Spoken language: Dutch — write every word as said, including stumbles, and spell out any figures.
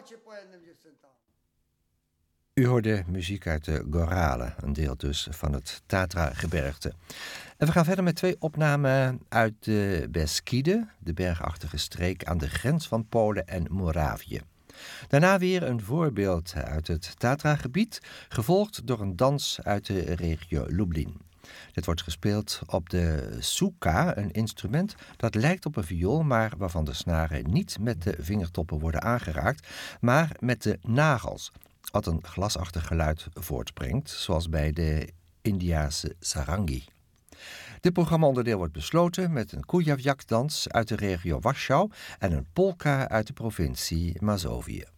U hoorde muziek uit de Gorale, een deel dus van het Tatra-gebergte. En we gaan verder met twee opnamen uit de Beskiden, de bergachtige streek aan de grens van Polen en Moravië. Daarna weer een voorbeeld uit het Tatra-gebied, gevolgd door een dans uit de regio Lublin. Dit wordt gespeeld op de suka, een instrument dat lijkt op een viool, maar waarvan de snaren niet met de vingertoppen worden aangeraakt, maar met de nagels, wat een glasachtig geluid voortbrengt, zoals bij de Indiase sarangi. Dit programmaonderdeel wordt besloten met een Kujawjak-dans uit de regio Warschau en een polka uit de provincie Mazovië.